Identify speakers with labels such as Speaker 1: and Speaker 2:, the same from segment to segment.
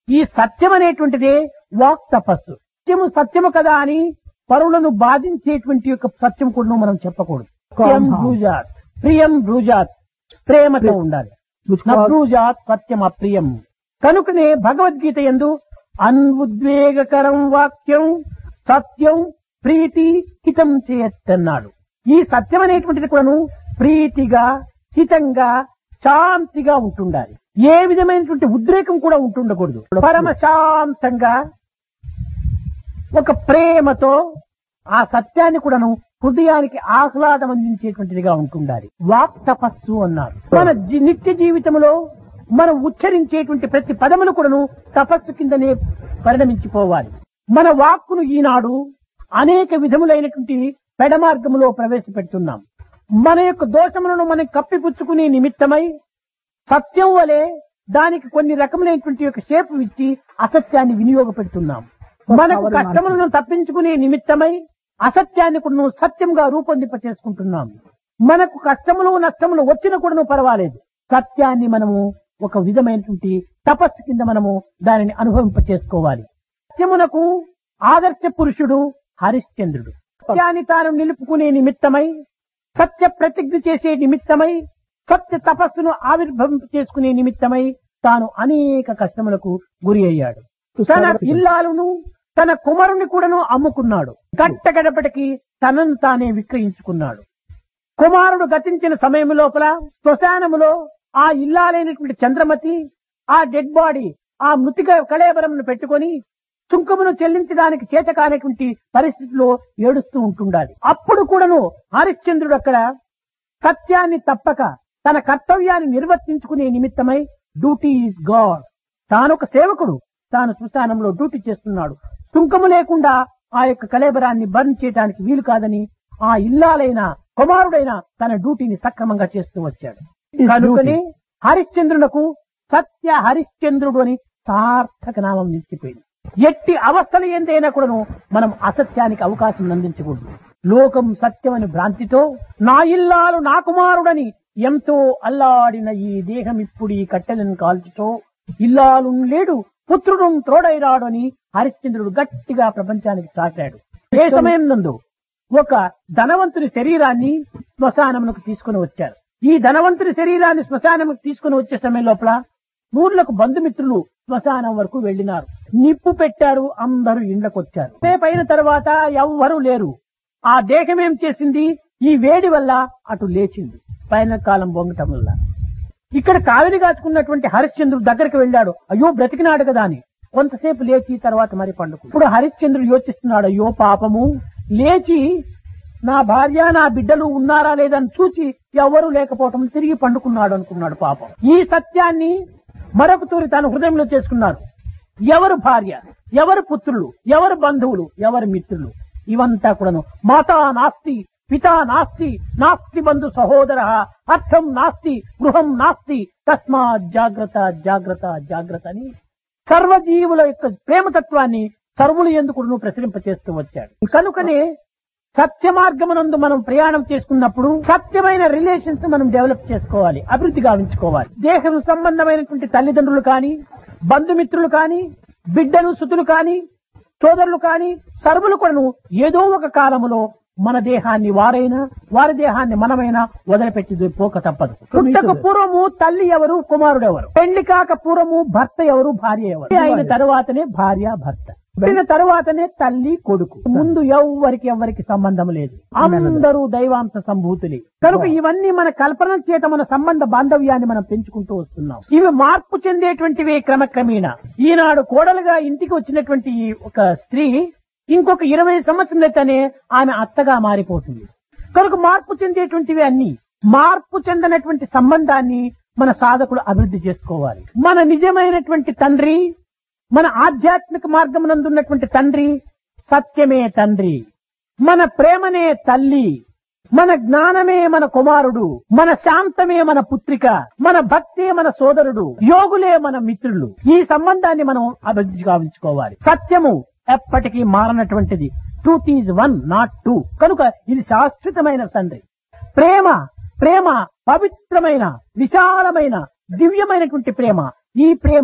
Speaker 1: ఈ సత్యం అనేటువంటిదే వాక్ తపస్సు. సత్యము సత్యము కదా అని పరులను బాధించేటువంటి యొక్క సత్యం కూడా మనం చెప్పకూడదు. ప్రియం బ్రూజాత్, ప్రియం బ్రూజాత్, ప్రేమతో ఉండాలి. బ్రూజాత్ సత్యం అప్రియం. కనుకనే భగవద్గీత యందు అన్ఉద్వేగకరం వాక్యం సత్యం ప్రీతి హితం చేయత్తన్నాడు. ఈ సత్యం అనేటువంటిది కూడాను ప్రీతిగా, హితంగా, శాంతిగా ఉంటుండాలి. ఏ విధమైనటువంటి ఉద్రేకం కూడా ఉంటుండకూడదు. పరమ శాంతంగా ఒక ప్రేమతో ఆ సత్యాన్ని కూడాను హృదయానికి ఆహ్లాదం అందించేటువంటిదిగా ఉంటుండాలి. వాక్ తపస్సు అన్నారు. మన నిత్య జీవితంలో మనం ఉచ్చరించేటువంటి ప్రతి పదములు కూడాను తపస్సు కిందనే పరిణమించిపోవాలి. మన వాక్కును ఈనాడు అనేక విధములైనటువంటి పెడమార్గములో ప్రవేశపెడుతున్నాం. మన యొక్క దోషములను మనం కప్పిపుచ్చుకునే నిమిత్తమై సత్యం వలె దానికి కొన్ని రకములైనటువంటి యొక్క షేపు ఇచ్చి అసత్యాన్ని వినియోగపెడుతున్నాం. మనకు కష్టములను తప్పించుకునే నిమిత్తమై అసత్యాన్ని కూడా సత్యంగా రూపొందింప చేసుకుంటున్నాం. మనకు కష్టములు నష్టములు వచ్చిన కూడా పర్వాలేదు, సత్యాన్ని మనము ఒక విధమైనటువంటి తపస్సు కింద మనము దానిని అనుభవింప చేసుకోవాలి. సత్యమునకు ఆదర్శ పురుషుడు హరిశ్చంద్రుడు. సత్యాన్ని తాను నిలుపుకునే నిమిత్తమై, సత్య ప్రతిజ్ఞ చేసే నిమిత్తమై, సత్య తపస్సును ఆవిర్భవింప చేసుకునే నిమిత్తమై తాను అనేక కష్టములకు గురి అయ్యాడు. తన ఇల్లాలను తన కుమారుని కూడాను అమ్ముకున్నాడు. గట్టగడపటికి తనను తానే విక్రయించుకున్నాడు. కుమారుడు గతించిన సమయం లోపల శ్మశానములో ఆ ఇల్లాలైనటువంటి చంద్రమతి ఆ డెడ్ బాడీ, ఆ మృతిక కళేబరమును పెట్టుకొని సుంకమును చెల్లించడానికి చేత కానటువంటి పరిస్థితిలో ఏడుస్తూ ఉంటుండాలి. అప్పుడు కూడాను హరిశ్చంద్రుడు అక్కడ సత్యాన్ని తప్పక తన కర్తవ్యాన్ని నిర్వర్తించుకునే నిమిత్తమై డ్యూటీ ఈజ్ గాడ్, తానొక సేవకుడు, తాను శ్మశానంలో డ్యూటీ చేస్తున్నాడు. సుంకము లేకుండా ఆ యొక్క కళేబరాన్ని బర్న్ చేయడానికి వీలు కాదని ఆ ఇల్లాలైన కుమారుడైన తన డ్యూటీని సక్రమంగా చేస్తూ వచ్చాడు. కనుకనే హరిశ్చంద్రునకు సత్య హరిశ్చంద్రుడు అని సార్థక నామం నిలిచిపోయింది. ఎట్టి అవస్థలు ఏందైనా కూడాను మనం అసత్యానికి అవకాశం అందించకూడదు. లోకం సత్యమని భ్రాంతితో నా ఇల్లాలు నా కుమారుడని ఎంతో అల్లాడిన ఈ దేహం ఇప్పుడు ఈ కట్టెలను కాల్చుతో ఇల్లాలు లేడు పుత్రుడు తోడైరాడు అని హరిశ్చంద్రుడు గట్టిగా ప్రపంచానికి చాటాడు. ఏ సమయం నందు ఒక ధనవంతుని శరీరాన్ని శ్మశానమునకు తీసుకుని వచ్చారు. ఈ ధనవంతుని శరీరాన్ని శ్మశానముకు తీసుకుని వచ్చే సమయం లోపల ఊర్లకు బంధుమిత్రులు శ్మశానం వరకు వెళ్లినారు. నిప్పు పెట్టారు, అందరూ ఇండ్లకు వచ్చారు. పైన తర్వాత ఎవ్వరూ లేరు. ఆ దేహం ఏం చేసింది? ఈ వేడి వల్ల అటు లేచింది, పైన కాలం బొంగటం వల్ల. ఇక్కడ కావిరి కాచుకున్నటువంటి హరిశ్చంద్రుడు దగ్గరికి వెళ్ళాడు. అయ్యో బ్రతికినాడు కదా అని కొంతసేపు లేచి తర్వాత మరి పండుకు. ఇప్పుడు హరిశ్చంద్రుడు యోచిస్తున్నాడు, అయ్యో పాపము, లేచి నా భార్య నా బిడ్డలు ఉన్నారా లేదని చూచి ఎవరు లేకపోవటం తిరిగి పండుకున్నాడు అనుకున్నాడు. పాపం ఈ సత్యాన్ని మరొక తూరి తన హృదయంలో చేసుకున్నారు. ఎవరు భార్య, ఎవరు పుత్రులు, ఎవరు బంధువులు, ఎవరు మిత్రులు, ఇవంతా కూడాను మాతా నాస్తి పితా నాస్తి నాస్తి బంధు సహోదర అర్థం నాస్తి గృహం నాస్తి తస్మాత్ జాగ్రత్త జాగ్రత్త జాగ్రత్త అని సర్వజీవుల యొక్క ప్రేమతత్వాన్ని సర్వులు ఎందుకు ప్రసరింప చేస్తూ వచ్చాడు. కనుకనే సత్య మార్గమునందు మనం ప్రయాణం చేసుకున్నప్పుడు సత్యమైన రిలేషన్స్ మనం డెవలప్ చేసుకోవాలి, అభివృద్ధి గావించుకోవాలి. దేహం సంబంధమైనటువంటి తల్లిదండ్రులు కాని, బంధుమిత్రులు కాని, బిడ్డలు సుతులు కాని, సోదరులు కాని, సర్వులు కూడాను ఏదో ఒక కాలములో మన దేహాన్ని వారైనా వారి దేహాన్ని మనమైనా వదిలిపెట్టి పోక తప్పదు. పుట్టక పూర్వము తల్లి ఎవరు, కుమారుడు ఎవరు, పెళ్లి కాక పూర్వము భర్త ఎవరు, భార్య ఎవరు, అయిన తరువాతనే భార్య భర్త, పుట్టిన తరువాతనే తల్లి కొడుకు. ముందు ఎవరికి సంబంధం లేదు, అందరూ దైవాంశ సంభూతులే. కనుక ఇవన్నీ మన కల్పన చేత మన సంబంధ బాంధవ్యాన్ని మనం పెంచుకుంటూ వస్తున్నాం. ఇవి మార్పు చెందేటువంటివే క్రమక్రమేణా. ఈనాడు కోడలుగా ఇంటికి వచ్చినటువంటి ఒక స్త్రీ ఇంకొక 20 సంవత్సరాలైతేనే ఆమె అత్తగా మారిపోతుంది. కనుక మార్పు చెందేటువంటివి అన్ని. మార్పు చెందినటువంటి సంబంధాన్ని మన సాధకులు అభివృద్ధి చేసుకోవాలి. మన నిజమైనటువంటి తండ్రి, మన ఆధ్యాత్మిక మార్గమునందున్నటువంటి తండ్రి సత్యమే తండ్రి, మన ప్రేమనే తల్లి, మన జ్ఞానమే మన కుమారుడు, మన శాంతమే మన పుత్రిక, మన భక్తే మన సోదరుడు, యోగులే మన మిత్రులు. ఈ సంబంధాన్ని మనం అభివృద్ధి గావించుకోవాలి. సత్యము ఎప్పటికీ మారనటువంటిది. Truth is one, not two. కనుక ఇది శాశ్వతమైన తండ్రి. ప్రేమ ప్రేమ పవిత్రమైన విశాలమైన దివ్యమైనటువంటి ప్రేమ. ఈ ప్రేమ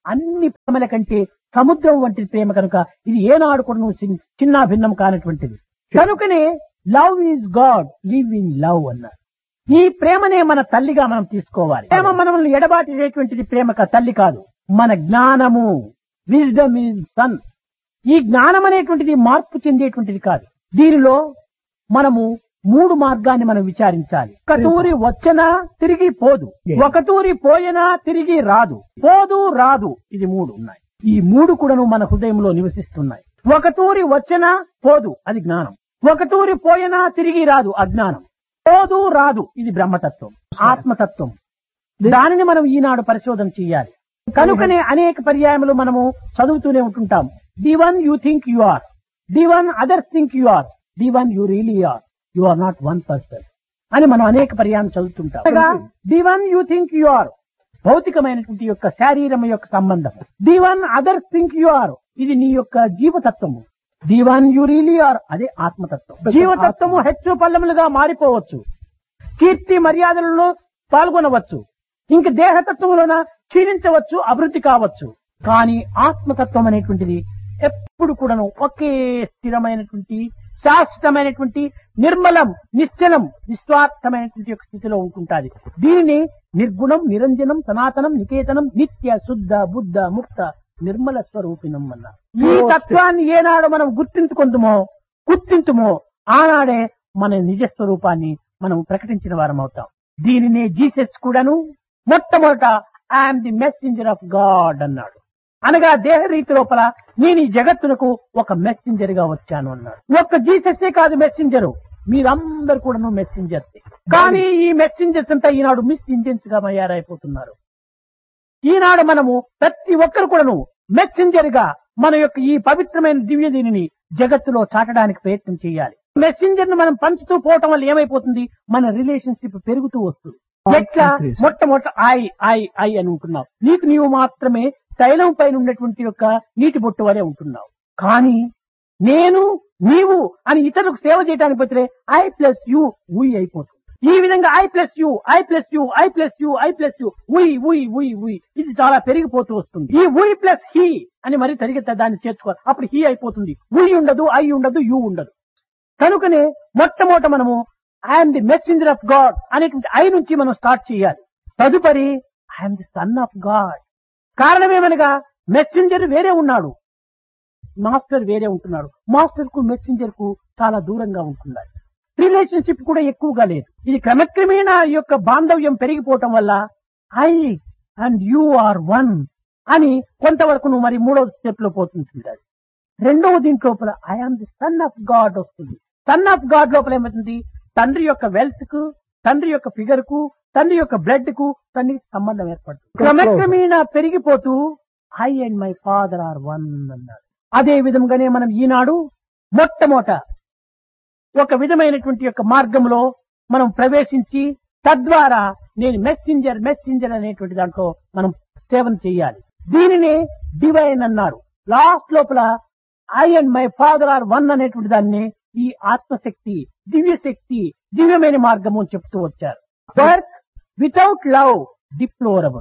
Speaker 1: అన్ని ప్రేమల కంటే సముద్రం వంటి ప్రేమ కనుక ఇది ఏనాడు కూడా నువ్వు చిన్న భిన్నం కానటువంటిది. కనుకనే love is God, live in love అన్నారు. ఈ ప్రేమనే మన తల్లిగా మనం తీసుకోవాలి. ప్రేమ మనల్ని ఎడబాటేటువంటిది ప్రేమక తల్లి కాదు, మన జ్ఞానము. Wisdom is sun. ఈ జ్ఞానం అనేటువంటిది మార్పు చెందేటువంటిది కాదు. దీనిలో మనము మూడు మార్గాన్ని మనం విచారించాలి. ఒక తూరి వచ్చినా తిరిగి పోదు, ఒక తూరి పోయినా తిరిగి రాదు, పోదు రాదు, ఇది మూడు ఉన్నాయి. ఈ మూడు కూడాను మన హృదయంలో నివసిస్తున్నాయి. ఒక తూరి వచ్చినా పోదు, అది జ్ఞానం. ఒక తూరి పోయినా తిరిగి రాదు, అజ్ఞానం. పోదు రాదు, ఇది బ్రహ్మతత్వం, ఆత్మతత్వం. దానిని మనం ఈనాడు పరిశోధన చేయాలి. కనుకనే అనేక పర్యాయములు మనము చదువుతూనే ఉంటుంటాం. The one you think you are, the one others think you are, the one you really are, you are not one person అని మనం అనేక పర్యాయం చదువుతుంటాం. The one you think you are భౌతికమైనటువంటి యొక్క శారీరం యొక్క సంబంధం. The one others think you are, ఇది నీ యొక్క జీవతత్వము. The one you really are, అదే ఆత్మతత్వం. జీవతత్వము హెచ్చు పల్లములుగా మారిపోవచ్చు, కీర్తి మర్యాదలలో పాల్గొనవచ్చు, ఇంక దేహతత్వంలోన క్షీణించవచ్చు, అభివృద్ధి కావచ్చు. కానీ ఆత్మతత్వం అనేటువంటిది ఎప్పుడు కూడాను ఒకే స్థిరమైనటువంటి శాశ్వతమైనటువంటి నిర్మలం, నిశ్చలం, నిస్వార్థమైనటువంటి యొక్క స్థితిలో ఉంటుంటాది. దీనిని నిర్గుణం, నిరంజనం, సనాతనం, నికేతనం, నిత్య శుద్ధ బుద్ధ ముక్త నిర్మల స్వరూపిణం అన్నారు. ఈ తత్వాన్ని ఏనాడు మనం గుర్తింతుమో ఆనాడే మన నిజ స్వరూపాన్ని మనం ప్రకటించిన వారం అవుతాం. దీనినే జీసస్ కూడాను మొట్టమొదట I'm the messenger of God అన్నాడు. అనగా దేహ రీతి లోపల నేను ఈ జగత్తునకు ఒక మెసెంజర్ గా వచ్చాను అన్నాడు. ఒక్క జీసస్సే కాదు మెసెంజరు, మీరందరూ కూడా మెసెంజర్స్. కానీ ఈ మెసెంజర్స్ అంతా ఈనాడు మిస్ ఇంజన్స్ గా తయారైపోతున్నారు. ఈనాడు మనము ప్రతి ఒక్కరు కూడాను మెసెంజర్ గా మన యొక్క ఈ పవిత్రమైన దివ్య దీనిని జగత్తులో చాటడానికి ప్రయత్నం చేయాలి. మెసెంజర్ ను మనం పంచుతూ పోవటం వల్ల ఏమైపోతుంది, మన రిలేషన్షిప్ పెరుగుతూ వస్తుంది. ఎట్లా మొట్టమొదట ఐ అని ఉంటున్నావు, నీకు నీవు మాత్రమే తైలం పైన ఉన్నటువంటి యొక్క నీటి బొట్టు వరే ఉంటున్నావు. కానీ నేను నీవు అని ఇతరులకు సేవ చేయడానికి పోతే ఐ ప్లస్ యూ ఉయ్ అయిపోతుంది. ఈ విధంగా I plus you I plus you I plus you I plus you ఉయ్ ఉయ్ ఉయ్ ఉయ్ ఇది చాలా పెరిగిపోతూ వస్తుంది. ఈ ఉయ్ ప్లస్ హీ అని మరి తరిగితే దాన్ని చేర్చుకోవాలి, అప్పుడు హీ అయిపోతుంది. ఉయ్ ఉండదు, ఐ ఉండదు, యూ ఉండదు. కనుకనే మొట్టమొదట మనము I'm the messenger of God అనేటువంటి ఐ నుంచి మనం స్టార్ట్ చేయాలి. తదుపరి I'm the son of God. కారణమేమనగా messenger వేరే ఉన్నాడు, మాస్టర్ వేరే ఉంటున్నాడు. మాస్టర్ కు మెసెంజర్ కు చాలా దూరంగా ఉంటున్నారు. రిలేషన్షిప్ కూడా ఎక్కువగా లేదు. ఇది క్రమక్రమేణా ఈ యొక్క బాంధవ్యం పెరిగిపోవటం వల్ల I and you are one అని కొంతవరకు నువ్వు మరి మూడవ స్టెప్ లో పోతుంటుంది. రెండవ దీంట్లోపల I am the son of God వస్తుంది. సన్ ఆఫ్ గాడ్ లోపల ఏమవుతుంది, తండ్రి యొక్క వెల్త్ కు, తండ్రి యొక్క ఫిగర్ కు, తండ్రి యొక్క బ్లడ్ కు తండ్రికి సంబంధం ఏర్పడుతుంది. క్రమక్రమేణా పెరిగిపోతూ I and my father are one అన్నారు. అదే విధంగానే మనం ఈనాడు మొట్టమొదట ఒక విధమైనటువంటి యొక్క మార్గంలో మనం ప్రవేశించి తద్వారా నేను మెసెంజర్ అనేటువంటి దాంట్లో మనం సేవన చేయాలి. దీనినే డివైన్ అన్నారు. లాస్ట్ లోపల I and my father are one అనేటువంటి దాన్ని ఈ ఆత్మశక్తి, దివ్యశక్తి, దివ్యమైన మార్గము చెప్తూ వచ్చారు. Work without love deplorable,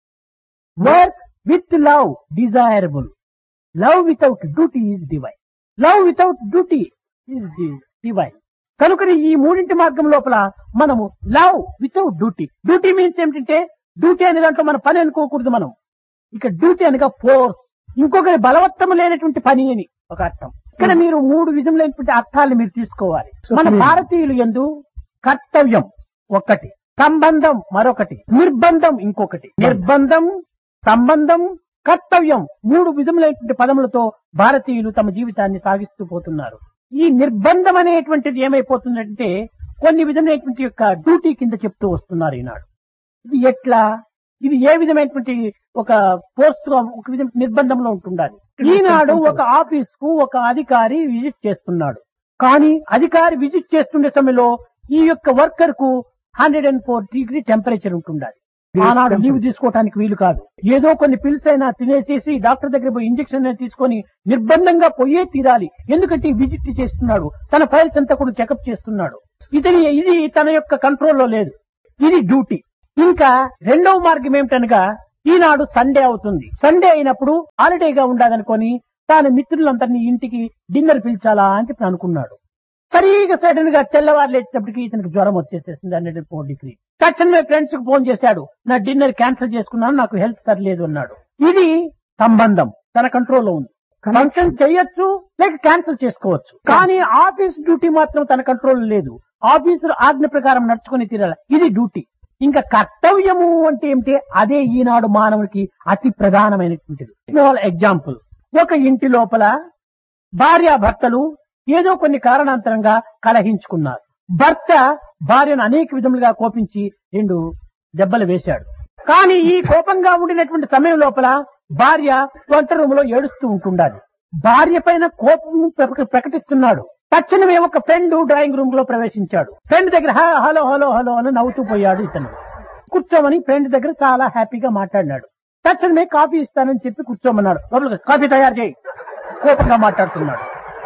Speaker 1: work with love desirable, love without duty is divine, love without duty is divine. కనుకని ఈ మూడింటి మార్గం లోపల మనము love without duty, duty means ఏమిటంటే డ్యూటీ అనే దాంట్లో మన పని అనుకోకూడదు. మనం ఇక డ్యూటీ అనగా ఫోర్స్, ఇంకొకరి బలవత్తము లేనటువంటి పని అని ఒక అర్థం. ఇక్కడ మీరు మూడు విధములైనటువంటి అర్థాలు మీరు తీసుకోవాలి. మన భారతీయులు యందు కర్తవ్యం ఒకటి, సంబంధం మరొకటి, నిర్బంధం ఇంకొకటి. నిర్బంధం, సంబంధం, కర్తవ్యం మూడు విధములైనటువంటి పదములతో భారతీయులు తమ జీవితాన్ని సాగిస్తూ పోతున్నారు. ఈ నిర్బంధం అనేటువంటిది ఏమైపోతుందంటే కొన్ని విధమైనటువంటి యొక్క డ్యూటీ కింద చెప్తూ వస్తున్నారు ఈనాడు. ఇది ఎట్లా, ఇది ఏ విధమైనటువంటి ఒక పోస్ట్ గా ఒక విధం నిర్బంధంలో ఉంటుండాలి. ఈనాడు ఒక ఆఫీస్ కు ఒక అధికారి విజిట్ చేస్తున్నాడు. కానీ అధికారి విజిట్ చేస్తుండే సమయంలో ఈ యొక్క వర్కర్ కు 104 డిగ్రీ టెంపరేచర్ ఉంటుండాలి. ఆనాడు లీవ్ తీసుకోవడానికి వీలు కాదు. ఏదో కొన్ని పిల్స్ అయినా తినేసేసి డాక్టర్ దగ్గర పోయి ఇంజక్షన్ తీసుకొని నిర్బంధంగా పోయే తీరాలి. ఎందుకంటే విజిట్ చేస్తున్నాడు, తన ఫైల్స్ అంతా కూడా చెకప్ చేస్తున్నాడు. ఇది తన యొక్క కంట్రోల్లో లేదు. ఇది డ్యూటీ. ఇంకా రెండవ మార్గం ఏమిటనగా ఈనాడు సండే అవుతుంది. సండే అయినప్పుడు హాలిడేగా ఉండాలనుకొని తాను మిత్రులందరినీ ఇంటికి డిన్నర్ పిలిచాలా అని చెప్పి అనుకున్నాడు. సరిగా సడన్ గా తెల్లవారు లేచినప్పటికీ ఇతనికి జ్వరం వచ్చేసేసింది 104 డిగ్రీ. తక్షణమే ఫ్రెండ్స్ కు ఫోన్ చేశాడు, నా డిన్నర్ క్యాన్సిల్ చేసుకున్నాను, నాకు హెల్త్ సరిలేదు అన్నాడు. ఇది సంబంధం తన కంట్రోల్లో ఉంది. ఫంక్షన్ చేయొచ్చు లేక క్యాన్సిల్ చేసుకోవచ్చు, కానీ ఆఫీస్ డ్యూటీ మాత్రం తన కంట్రోల్ లేదు. ఆఫీసులు ఆజ్ఞ ప్రకారం నడుచుకుని తీరాలి, ఇది డ్యూటీ. ఇంకా కర్తవ్యము అంటే ఏమిటి, అదే ఈనాడు మానవునికి అతి ప్రధానమైనటువంటిది. ఎగ్జాంపుల్, ఒక ఇంటి లోపల భార్యాభర్తలు ఏదో కొన్ని కారణాంతరంగా కలహించుకున్నారు. భర్త భార్యను అనేక విధములుగా కోపించి 2 దెబ్బలు వేశాడు. కానీ ఈ కోపంగా ఉండినటువంటి సమయం లోపల భార్య వంట రూమ్ లో ఏడుస్తూ ఉంటుండాలి. భార్య పైన కోపం ప్రకటిస్తున్నాడు. తక్షణమే ఒక ఫ్రెండ్ డ్రాయింగ్ రూమ్ లో ప్రవేశించాడు. ఫ్రెండ్ దగ్గర హలో హలో హలో అని నవ్వుతూ పోయాడు. ఇతను కూర్చోమని ఫ్రెండ్ దగ్గర చాలా హ్యాపీగా మాట్లాడినాడు. తక్షణమే కాఫీ ఇస్తానని చెప్పి కూర్చోమన్నాడు. కాఫీ తయారు చేయి, కోపంగా మాట్లాడుతున్నాడు.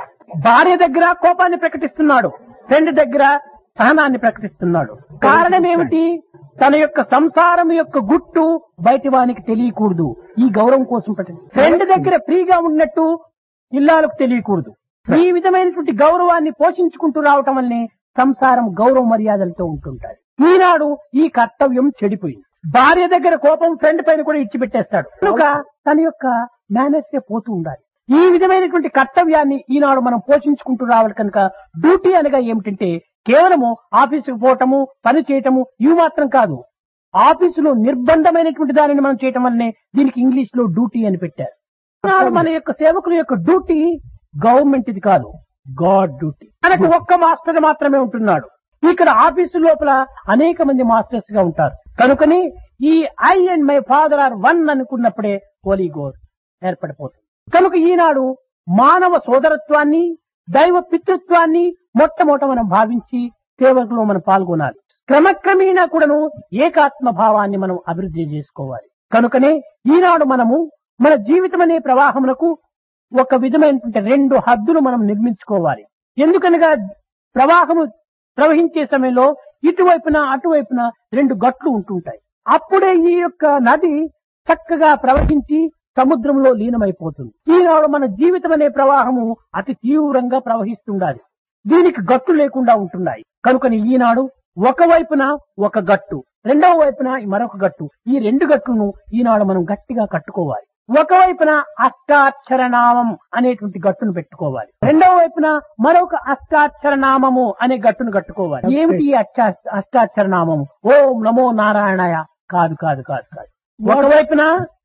Speaker 1: భార్య దగ్గర కోపాన్ని ప్రకటిస్తున్నాడు, ఫ్రెండ్ దగ్గర సహనాన్ని ప్రకటిస్తున్నాడు. కారణం ఏమిటి, తన యొక్క సంసారం యొక్క గుట్టు బయటి వానికి తెలియకూడదు. ఈ గౌరవం కోసం ఫ్రెండ్ దగ్గర ఫ్రీగా ఉన్నట్టు ఇల్లాలకు తెలియకూడదు. ఈ విధమైనటువంటి గౌరవాన్ని పోషించుకుంటూ రావటం వల్లనే సంసారం గౌరవ మర్యాదలతో ఉంటుంటాయి. ఈనాడు ఈ కర్తవ్యం చెడిపోయింది. భార్య దగ్గర కోపం ఫ్రెండ్ పైన కూడా ఇచ్చిపెట్టేస్తాడు. కనుక తన యొక్క మేనర్సే పోతూ ఉండాలి. ఈ విధమైనటువంటి కర్తవ్యాన్ని ఈనాడు మనం పోషించుకుంటూ రావాలి. కనుక డ్యూటీ అనగా ఏమిటంటే కేవలము ఆఫీసుకు పోవటము, పని చేయటము ఇవి మాత్రం కాదు. ఆఫీసులో నిర్బంధమైనటువంటి దానిని మనం చేయటం వల్లనే దీనికి ఇంగ్లీష్ లో డ్యూటీ అని పెట్టారు. మన యొక్క సేవకుల యొక్క డ్యూటీ గవర్నమెంట్ ఇది కాదు, గాడ్ డ్యూటీ. మనకు ఒక్క మాస్టర్ మాత్రమే ఉంటున్నాడు. ఇక్కడ ఆఫీసు లోపల అనేక మంది మాస్టర్స్ గా ఉంటారు. కనుకని ఈ I and my father are one అనుకున్నప్పుడే Holi ghost ఏర్పడిపోతుంది. కనుక ఈనాడు మానవ సోదరత్వాన్ని, దైవ పితృత్వాన్ని మొట్టమొదట మనం భావించి సేవకులో మనం పాల్గొనాలి. క్రమక్రమేణా కూడాను ఏకాత్మ భావాన్ని మనం అభివృద్ధి చేసుకోవాలి. కనుకనే ఈనాడు మనము మన జీవితం అనే ప్రవాహమునకు ఒక విధమైనటువంటి 2 హద్దులు మనం నిర్మించుకోవాలి. ఎందుకనగా ప్రవాహము ప్రవహించే సమయంలో ఇటువైపున అటువైపున 2 గట్లు ఉంటుంటాయి. అప్పుడే ఈ యొక్క నది చక్కగా ప్రవహించి సముద్రంలో లీనమైపోతుంది. ఈనాడు మన జీవితం అనే ప్రవాహము అతి తీవ్రంగా ప్రవహిస్తుండాలి. దీనికి గట్టు లేకుండా ఉంటున్నాయి. కనుకని ఈనాడు ఒకవైపున ఒక గట్టు, రెండవ వైపున మరొక గట్టు, ఈ 2 గట్టును ఈనాడు మనం గట్టిగా కట్టుకోవాలి. ఒకవైపున అష్టాక్షర నామం అనేటువంటి గట్టును పెట్టుకోవాలి, రెండవ వైపున మరొక అష్టాక్షర నామము అనే గట్టును కట్టుకోవాలి. ఏమిటి అష్టాక్షర నామము? ఓం నమో నారాయణాయ కాదు కాదు కాదు కాదు. ఒకవైపున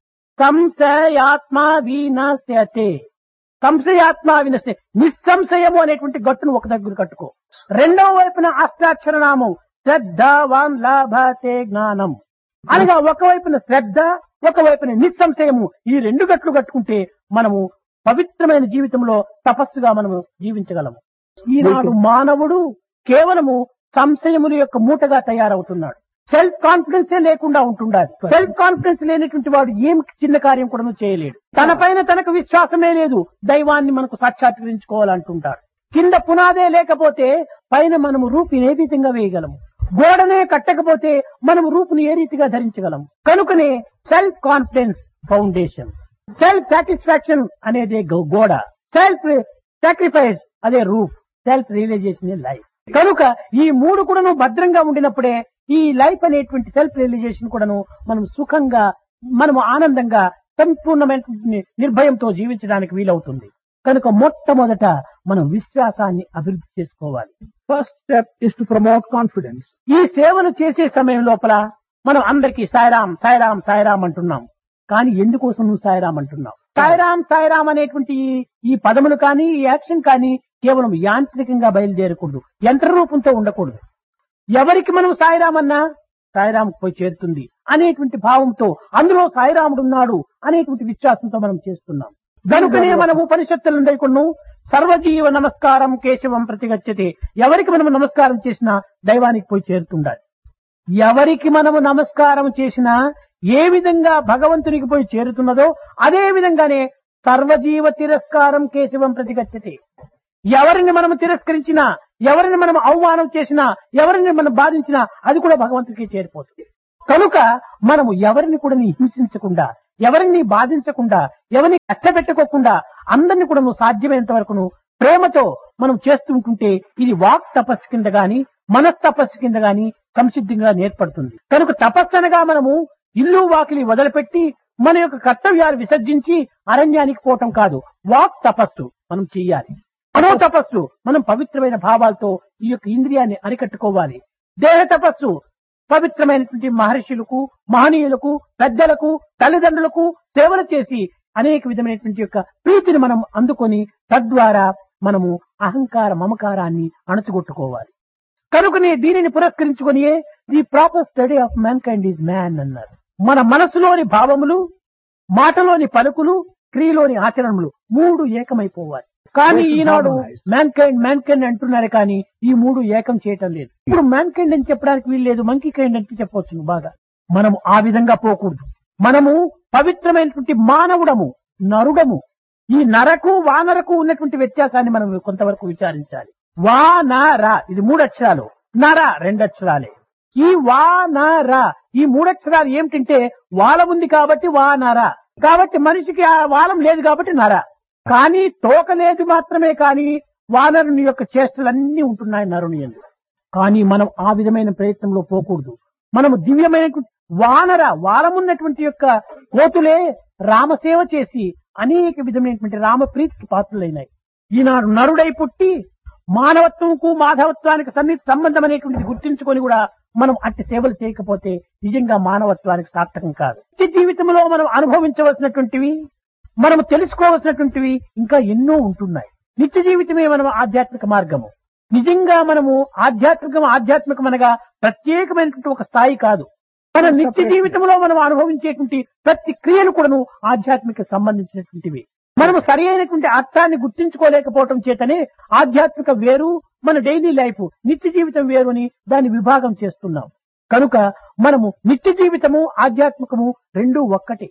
Speaker 1: సంశయాత్మ వినశ్యతే, సంశయాత్మ వినశ్య నిస్సంశయము అనేటువంటి గట్టును ఒక దగ్గర కట్టుకో. రెండవ వైపున అష్టాక్షర నామం శ్రద్ధావాన్ లభతే జ్ఞానం అనగా ఒకవైపున శ్రద్ధ, ఒకవైపున నిస్సంశయము, ఈ 2 గట్లు కట్టుకుంటే మనము పవిత్రమైన జీవితంలో తపస్సుగా మనము జీవించగలము. ఈనాడు మానవుడు కేవలము సంశయముల యొక్క మూటగా తయారవుతున్నాడు. సెల్ఫ్ కాన్ఫిడెన్సే లేకుండా ఉంటుండాలి. సెల్ఫ్ కాన్ఫిడెన్స్ లేనటువంటి వాడు ఏం చిన్న కార్యం కూడా చేయలేడు. తన పైన తనకు విశ్వాసమే లేదు. దైవాన్ని మనకు సాక్షాత్కరించుకోవాలంటుంటాడు. కింద పునాదే లేకపోతే పైన మనము రూపుని ఏ విధంగా వేయగలము? గోడనే కట్టకపోతే మనము రూపుని ఏ రీతిగా ధరించగలము? కనుకనే self confidence foundation, self satisfaction అనేది గోడ, సెల్ఫ్ సాక్రిఫైస్ అదే రూఫ్, సెల్ఫ్ రియలైజేషన్ లైఫ్. కనుక ఈ 3 కూడాను భద్రంగా ఉండినప్పుడే ఈ లైఫ్ అనేటువంటి సెల్ఫ్ రియలైజేషన్ కూడాను మనం సుఖంగా, మనము ఆనందంగా, సంపూర్ణమైన నిర్భయంతో జీవించడానికి వీలవుతుంది. కనుక మొట్టమొదట మనం విశ్వాసాన్ని అభివృద్ధి చేసుకోవాలి.
Speaker 2: First step is to promote confidence.
Speaker 1: ఈ సేవలు చేసే సమయం లోపల మనం అందరికీ సాయిరాం సాయిరాం సాయిరాం అంటున్నాం. కానీ ఎందుకోసం నువ్వు సాయిరాం అంటున్నావు? సాయిరాం సాయిరాం అనేటువంటి ఈ పదములు కానీ, ఈ యాక్షన్ కానీ కేవలం యాంత్రికంగా బయలుదేరకూడదు, యంత్ర రూపంతో ఉండకూడదు. ఎవరికి మనం సాయిరామన్నా సాయిరాంకు పోయి చేరుతుంది అనేటువంటి భావంతో, అందులో సాయిరాముడు ఉన్నాడు అనేటువంటి విశ్వాసంతో మనం చేస్తున్నాం. కనుకనే మనం ఉపనిషత్తులందరికీ సర్వజీవ నమస్కారం కేశవం ప్రతిగచ్చతే, ఎవరికి మనం నమస్కారం చేసినా దైవానికి పోయి చేరుతుండాలి. ఎవరికి మనము నమస్కారం చేసినా ఏ విధంగా భగవంతునికి పోయి చేరుతున్నదో అదే విధంగానే సర్వజీవ తిరస్కారం కేశవం ప్రతిగచ్చతే. ఎవరిని మనం తిరస్కరించినా, ఎవరిని మనం అవమానం చేసినా, ఎవరిని మనం బాధించినా అది కూడా భగవంతుడికి చేరిపోతుంది. కనుక మనము ఎవరిని కూడా హింసించకుండా, ఎవరిని బాధించకుండా, ఎవరిని కష్టపెట్టుకోకుండా అందరిని కూడా సాధ్యమైనంత వరకును ప్రేమతో మనం చేస్తుంటుంటే ఇది వాక్ తపస్సు కింద గాని, మనస్తపస్సు కింద గాని సంసిద్ధంగా ఏర్పడుతుంది. కనుక తపస్సు అనగా మనము ఇల్లు వాకిలి వదిలిపెట్టి మన యొక్క కర్తవ్యాలు విసర్జించి అరణ్యానికి పోవటం కాదు. వాక్ తపస్సు మనం చెయ్యాలి. మనో తపస్సు మనం పవిత్రమైన భావాలతో ఈ యొక్క ఇంద్రియాన్ని అరికట్టుకోవాలి. దేహ తపస్సు పవిత్రమైనటువంటి మహర్షులకు, మహనీయులకు, పెద్దలకు, తల్లిదండ్రులకు సేవలు చేసి అనేక విధమైనటువంటి యొక్క ప్రీతిని మనం అందుకొని తద్వారా మనము అహంకార మమకారాన్ని అణచుగొట్టుకోవాలి. కనుకనే దీనిని పురస్కరించుకొని the proper study of man kind is man అన్నారు. మన మనసులోని భావములు, మాటలోని పలుకులు, క్రియలోని ఆచరణలు మూడు ఏకమైపోవాలి. కానీ ఈనాడు మ్యాన్ కైండ్ అంటున్నారు కానీ ఈ మూడు ఏకం చేయటం లేదు. ఇప్పుడు మ్యాన్ కైండ్ అని చెప్పడానికి వీలు లేదు, మంకీ కైండ్ అంటే చెప్పవచ్చు బాగా. మనము ఆ విధంగా పోకూడదు. మనము పవిత్రమైనటువంటి మానవుడము, నరుడము. ఈ నరకు వానరకు ఉన్నటువంటి వ్యత్యాసాన్ని మనం కొంతవరకు విచారించాలి. వా నా రా ఇది 3 అక్షరాలు, నర 2 అక్షరాలే. ఈ వా నా రా ఈ 3 అక్షరాలు ఏమిటంటే వాలం ఉంది కాబట్టి వా నర, కాబట్టి మనిషికి ఆ వాలం లేదు కాబట్టి నర. కానీ తోక లేదు మాత్రమే కానీ వానరుని యొక్క చేష్టలన్నీ ఉంటున్నాయి నరుని యందు. కానీ మనం ఆ విధమైన ప్రయత్నంలో పోకూడదు. మనము దివ్యమైనటువంటి వాలమున్నటువంటి యొక్క కోతులే రామసేవ చేసి అనేక విధమైనటువంటి రామప్రీతికి పాత్రలైనాయి. ఈనాడు నరుడై పుట్టి మానవత్వంకు మాధవత్వానికి సంబంధం అనేటువంటిది గుర్తించుకొని కూడా మనం అట్టి సేవలు చేయకపోతే నిజంగా మానవత్వానికి సార్థకం కాదు. నిత్య జీవితంలో మనం అనుభవించవలసినటువంటివి, మనం తెలుసుకోవలసినటువంటివి ఇంకా ఎన్నో ఉంటున్నాయి. నిత్య జీవితమే మనం ఆధ్యాత్మిక మార్గము. నిజంగా మనము ఆధ్యాత్మికం అనగా ప్రత్యేకమైనటువంటి ఒక స్థాయి కాదు. మన నిత్య జీవితంలో మనం అనుభవించేటువంటి ప్రతి క్రియలు కూడాను ఆధ్యాత్మిక సంబంధించినటువంటివి. మనము సరి అయినటువంటి అర్థాన్ని గుర్తించుకోలేకపోవటం చేతనే ఆధ్యాత్మిక వేరు, మన డైలీ లైఫ్ నిత్య జీవితం వేరు అని దాన్ని విభాగం చేస్తున్నాం. కనుక మనము నిత్య జీవితము ఆధ్యాత్మికము రెండూ ఒక్కటే.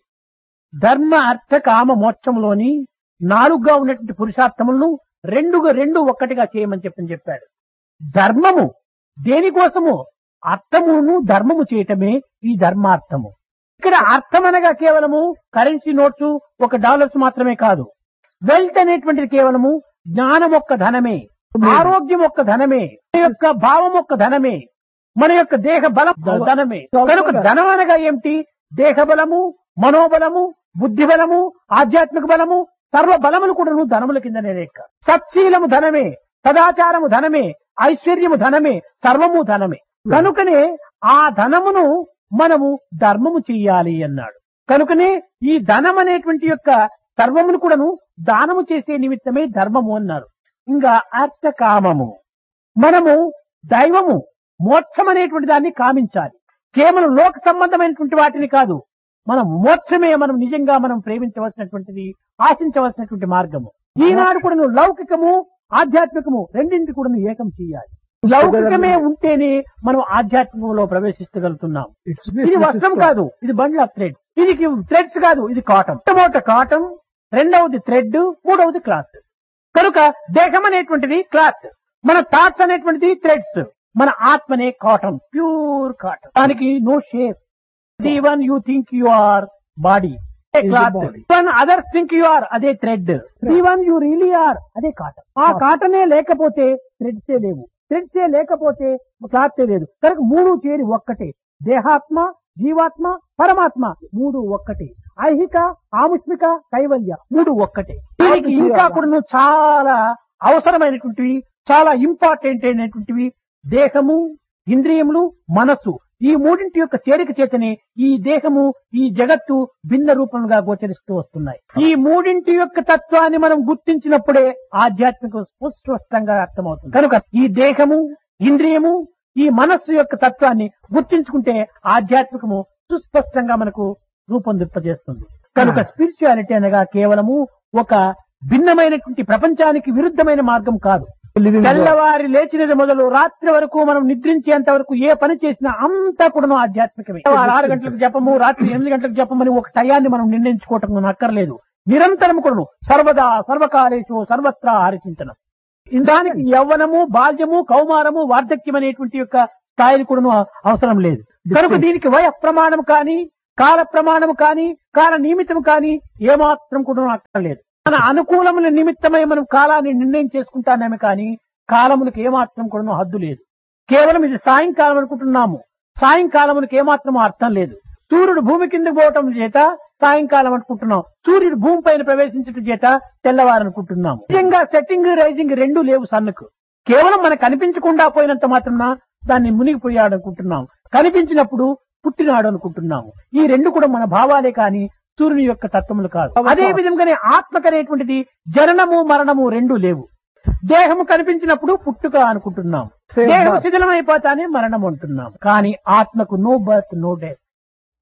Speaker 1: ధర్మ అర్థ కామ మోక్షంలోని 4గా ఉన్నటువంటి పురుషార్థములను రెండు ఒక్కటిగా చేయమని చెప్పాడు. ధర్మము దేనికోసము? అర్థమును ధర్మము చేయటమే ఈ ధర్మార్థము. ఇక్కడ అర్థం అనగా కేవలము కరెన్సీ నోట్స్ $1 మాత్రమే కాదు. వెల్త్ అనేటువంటిది కేవలము జ్ఞానం ఒక్క ధనమే, ఆరోగ్యం ఒక్క ధనమే, మన యొక్క భావం ఒక్క ధనమే, మన యొక్క దేహ బలం ధనమే. కనుక ధనం అనగా ఏమిటి? దేహ బలము, మనోబలము, బుద్ధి బలము, ఆధ్యాత్మిక బలము, సర్వ బలములు కూడా ధనముల కిందనే లెక్క. సత్శీలము ధనమే, సదాచారము ధనమే, ఐశ్వర్యము ధనమే, సర్వము ధనమే. కనుకనే ఆ ధనమును మనము ధర్మము చెయ్యాలి అన్నాడు. కనుకనే ఈ ధనం అనేటువంటి యొక్క సర్వమును కూడాను దానము చేసే నిమిత్తమే ధర్మము అన్నారు. ఇంకా అర్థకామము, మనము దైవము మోక్షం అనేటువంటి దాన్ని కామించాలి. కేవలం లోక సంబంధమైనటువంటి వాటిని కాదు, మనం మోక్షమే మనం నిజంగా మనం ప్రేమించవలసినటువంటిది, ఆశించవలసినటువంటి మార్గము. ఈనాడు కూడా లౌకికము ఆధ్యాత్మికము రెండింటి కూడా ఏకం చేయాలి. లౌకికమే ఉంటేనే మనం ఆధ్యాత్మికంలో ప్రవేశించగలుగుతున్నాం. ఇది వస్త్రం కాదు, ఇది బండ్ల థ్రెడ్. ఇది థ్రెడ్స్ కాదు, ఇది కాటన్. మొట్టమొదట కాటన్, రెండవది థ్రెడ్, మూడవది క్లాత్. కనుక దేహం అనేటువంటిది క్లాత్, మన థాట్స్ అనేటువంటిది థ్రెడ్స్, మన ఆత్మనే కాటన్, ప్యూర్ కాటన్. దానికి no shape. The one you think you or body, cloth. One others think you are, అదే thread. The one you really are, అదే కాటన్. ఆ కాటనే లేకపోతే థ్రెడ్సే లేవు, థ్రెడ్సే లేకపోతే క్లాత్ లేదు. కనుక మూడు చేరి ఒక్కటే. దేహాత్మ, జీవాత్మ, పరమాత్మ మూడు ఒక్కటే. ఐహిక, ఆముష్మిక, కైవల్య మూడు ఒక్కటే. దీనికి ఇంకా కూడా చాలా అవసరమైనటువంటివి, చాలా ఇంపార్టెంట్ అయినటువంటివి దేహము, ఇంద్రియములు, మనస్సు. ఈ మూడింటి యొక్క చేరిక చేతనే ఈ దేహము, ఈ జగత్తు భిన్న రూపంగా గోచరిస్తూ వస్తున్నాయి. ఈ మూడింటి యొక్క తత్వాన్ని మనం గుర్తించినప్పుడే ఆధ్యాత్మిక స్పష్టంగా అర్థమవుతుంది. కనుక ఈ దేహము, ఇంద్రియము, ఈ మనస్సు యొక్క తత్వాన్ని గుర్తించుకుంటే ఆధ్యాత్మికము సుస్పష్టంగా మనకు రూపొందింపజేస్తుంది. కనుక స్పిరిచువాలిటీ అనగా కేవలము ఒక భిన్నమైనటువంటి ప్రపంచానికి విరుద్ధమైన మార్గం కాదు. తెల్లవారి లేచినది మొదలు రాత్రి వరకు మనం నిద్రించేంత వరకు ఏ పని చేసినా అంతా కూడా ఆధ్యాత్మికమే. 6 గంటలకు జపము, రాత్రి 8 గంటలకు జపమని ఒక టయాన్ని మనం నిర్ణయించుకోవటం అక్కర్లేదు. నిరంతరం కూడా సర్వదా సర్వకాలేషు సర్వత్రా హరిచింతనం. దానికి యవ్వనము, బాల్యము, కౌమారము, వార్ధక్యం అనేటువంటి యొక్క స్థాయిలు కూడా అవసరం లేదు. కనుక దీనికి వయ ప్రమాణం కానీ, కాల ప్రమాణం కానీ, కాల నిమిత్తం కానీ ఏమాత్రం కూడా అక్కర్లేదు. మన అనుకూలముల నిమిత్తమై మనం కాలాన్ని నిర్ణయం చేసుకుంటానేమే కానీ కాలములకు ఏమాత్రం కూడా హద్దు లేదు. కేవలం ఇది సాయంకాలం అనుకుంటున్నాము, సాయంకాలమునికి ఏమాత్రం అర్థం లేదు. సూర్యుడు భూమి కిందకు పోవటం చేత సాయంకాలం అనుకుంటున్నాం, సూర్యుడు భూమి పైన ప్రవేశించడం చేత తెల్లవారనుకుంటున్నాము. నిజంగా సెట్టింగ్ రైజింగ్ రెండూ లేవు సన్నుకు. కేవలం మనకు కనిపించకుండా పోయినంత మాత్రం దాన్ని మునిగిపోయాడు అనుకుంటున్నాం, కనిపించినప్పుడు పుట్టినాడు అనుకుంటున్నాము. ఈ రెండు కూడా మన భావాలే కాని సూర్యుని యొక్క తత్వములు కాదు. అదే విధంగానే ఆత్మకనేటువంటిది జననము మరణము రెండూ లేవు. దేహము కనిపించినప్పుడు పుట్టుక అనుకుంటున్నాం, దేహం శిథిలమైపోతానే మరణం అంటున్నాం. కానీ ఆత్మకు నో బర్త్ నో డెత్.